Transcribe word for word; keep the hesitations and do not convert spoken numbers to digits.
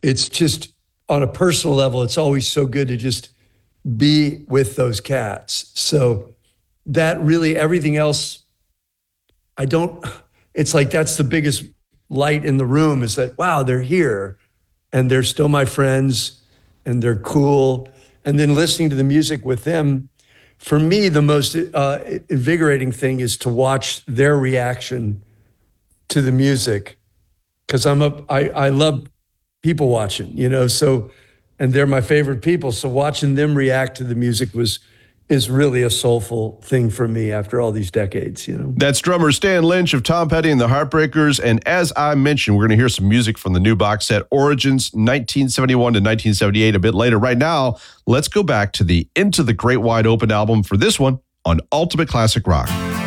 it's just on a personal level, it's always so good to just be with those cats. So that really, everything else, I don't, it's like that's the biggest light in the room is that, wow, they're here and they're still my friends and they're cool. And then listening to the music with them, for me, the most uh, invigorating thing is to watch their reaction to the music. Cause I'm a, I, I love people watching, you know, so, and they're my favorite people. So watching them react to the music was, is really a soulful thing for me after all these decades, you know. That's drummer Stan Lynch of Tom Petty and the Heartbreakers. And as I mentioned, we're going to hear some music from the new box set, Origins, nineteen seventy-one to nineteen seventy-eight, a bit later. Right now, let's go back to the Into the Great Wide Open album for this one on Ultimate Classic Rock.